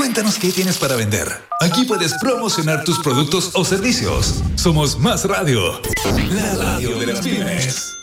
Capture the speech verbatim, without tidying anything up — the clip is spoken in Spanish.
Cuéntanos qué tienes para vender. Aquí puedes promocionar tus productos o servicios. Somos Más Radio, la radio de las pymes.